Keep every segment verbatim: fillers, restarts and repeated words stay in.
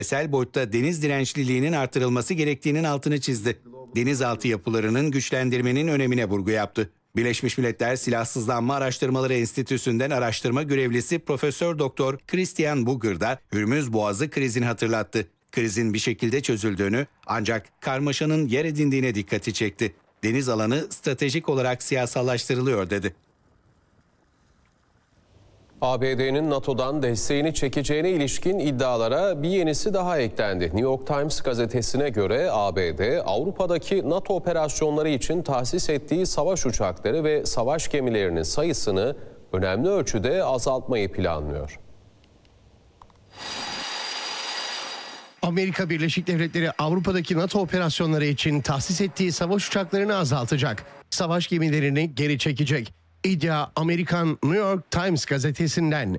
küresel boyutta deniz dirençliliğinin artırılması gerektiğinin altını çizdi. Denizaltı yapılarının güçlendirmenin önemine vurgu yaptı. Birleşmiş Milletler Silahsızlanma Araştırmaları Enstitüsü'nden araştırma görevlisi Profesör Doktor Christian Bugger da Hürmüz Boğazı krizini hatırlattı. Krizin bir şekilde çözüldüğünü ancak karmaşanın yer edindiğine dikkati çekti. Deniz alanı stratejik olarak siyasallaştırılıyor dedi. A B D'nin NATO'dan desteğini çekeceğine ilişkin iddialara bir yenisi daha eklendi. New York Times gazetesine göre A B D, Avrupa'daki NATO operasyonları için tahsis ettiği savaş uçakları ve savaş gemilerinin sayısını önemli ölçüde azaltmayı planlıyor. Amerika Birleşik Devletleri Avrupa'daki NATO operasyonları için tahsis ettiği savaş uçaklarını azaltacak. Savaş gemilerini geri çekecek. İddia Amerikan New York Times gazetesinden.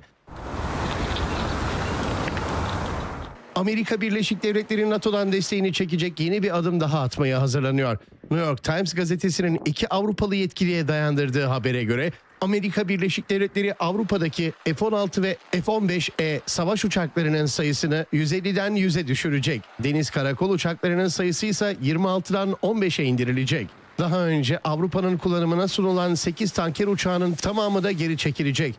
Amerika Birleşik Devletleri NATO'dan desteğini çekecek yeni bir adım daha atmaya hazırlanıyor. New York Times gazetesinin iki Avrupalı yetkiliye dayandırdığı habere göre Amerika Birleşik Devletleri Avrupa'daki F on altı ve F on beş E savaş uçaklarının sayısını yüz elliden yüze düşürecek. Deniz karakol uçaklarının sayısı ise yirmi altıdan on beşe indirilecek. Daha önce Avrupa'nın kullanımına sunulan sekiz tanker uçağının tamamı da geri çekilecek.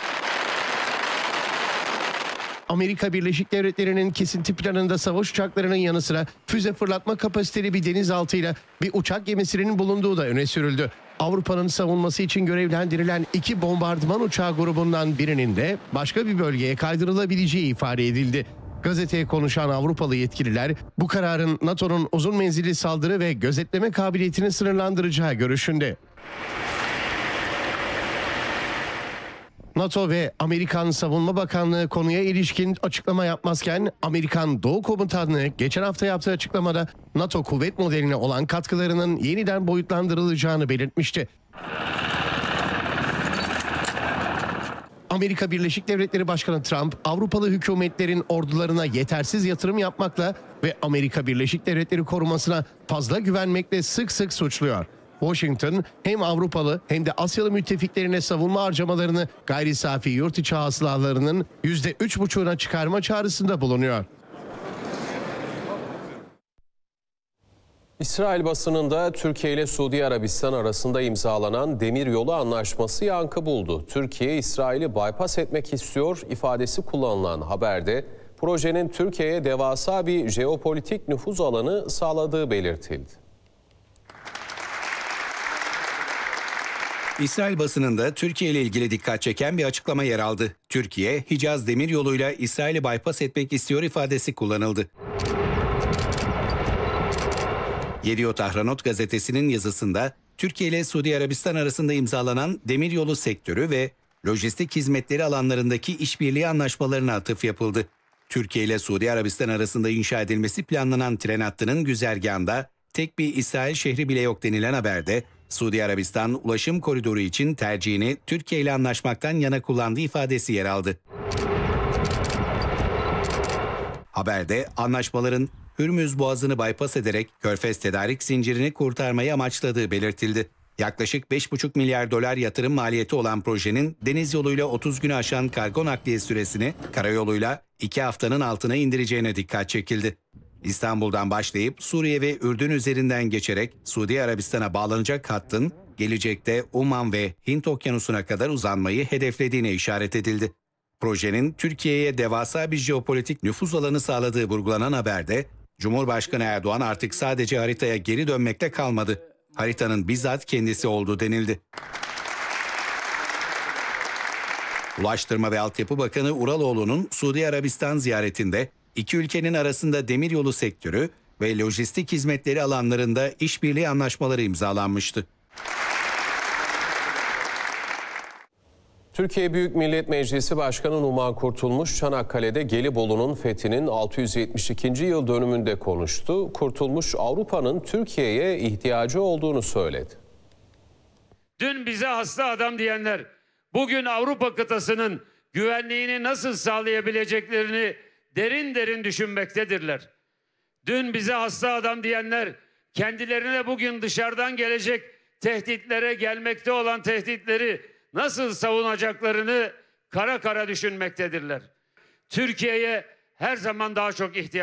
Amerika Birleşik Devletleri'nin kesinti planında savaş uçaklarının yanı sıra füze fırlatma kapasiteli bir denizaltıyla bir uçak gemisinin bulunduğu da öne sürüldü. Avrupa'nın savunması için görevlendirilen iki bombardıman uçağı grubundan birinin de başka bir bölgeye kaydırılabileceği ifade edildi. Gazeteye konuşan Avrupalı yetkililer bu kararın NATO'nun uzun menzilli saldırı ve gözetleme kabiliyetini sınırlandıracağı görüşünde. NATO ve Amerikan Savunma Bakanlığı konuya ilişkin açıklama yapmazken Amerikan Doğu Komutanlığı geçen hafta yaptığı açıklamada NATO kuvvet modeline olan katkılarının yeniden boyutlandırılacağını belirtmişti. Amerika Birleşik Devletleri Başkanı Trump, Avrupalı hükümetlerin ordularına yetersiz yatırım yapmakla ve Amerika Birleşik Devletleri korumasına fazla güvenmekle sık sık suçluyor. Washington hem Avrupalı hem de Asyalı müttefiklerine savunma harcamalarını gayri safi yurt içi hasılalarının yüzde üç buçuğuna çıkarma çağrısında bulunuyor. İsrail basınında Türkiye ile Suudi Arabistan arasında imzalanan demiryolu anlaşması yankı buldu. Türkiye, İsrail'i bypass etmek istiyor ifadesi kullanılan haberde projenin Türkiye'ye devasa bir jeopolitik nüfuz alanı sağladığı belirtildi. İsrail basınında Türkiye ile ilgili dikkat çeken bir açıklama yer aldı. Türkiye, Hicaz demiryoluyla İsrail'i bypass etmek istiyor ifadesi kullanıldı. Yediot Ahronot gazetesinin yazısında Türkiye ile Suudi Arabistan arasında imzalanan demiryolu sektörü ve lojistik hizmetleri alanlarındaki işbirliği anlaşmalarına atıf yapıldı. Türkiye ile Suudi Arabistan arasında inşa edilmesi planlanan tren hattının güzergahında tek bir İsrail şehri bile yok denilen haberde Suudi Arabistan ulaşım koridoru için tercihini Türkiye ile anlaşmaktan yana kullandığı ifadesi yer aldı. Haberde anlaşmaların Hürmüz Boğazı'nı bypass ederek Körfez tedarik zincirini kurtarmayı amaçladığı belirtildi. Yaklaşık beş buçuk milyar dolar yatırım maliyeti olan projenin deniz yoluyla otuz günü aşan kargo nakliye süresini karayoluyla iki haftanın altına indireceğine dikkat çekildi. İstanbul'dan başlayıp Suriye ve Ürdün üzerinden geçerek Suudi Arabistan'a bağlanacak hattın gelecekte Oman ve Hint Okyanusu'na kadar uzanmayı hedeflediğine işaret edildi. Projenin Türkiye'ye devasa bir jeopolitik nüfuz alanı sağladığı vurgulanan haberde Cumhurbaşkanı Erdoğan artık sadece haritaya geri dönmekte kalmadı. Haritanın bizzat kendisi oldu denildi. Ulaştırma ve Altyapı Bakanı Uraloğlu'nun Suudi Arabistan ziyaretinde iki ülkenin arasında demiryolu sektörü ve lojistik hizmetleri alanlarında işbirliği anlaşmaları imzalanmıştı. Türkiye Büyük Millet Meclisi Başkanı Numan Kurtulmuş, Çanakkale'de Gelibolu'nun fethinin altı yüz yetmiş ikinci yıl dönümünde konuştu. Kurtulmuş, Avrupa'nın Türkiye'ye ihtiyacı olduğunu söyledi. Dün bize hasta adam diyenler, bugün Avrupa kıtasının güvenliğini nasıl sağlayabileceklerini derin derin düşünmektedirler. Dün bize hasta adam diyenler, kendilerine bugün dışarıdan gelecek tehditlere, gelmekte olan tehditleri nasıl savunacaklarını kara kara düşünmektedirler. Türkiye'ye her zaman daha çok ihtiyaç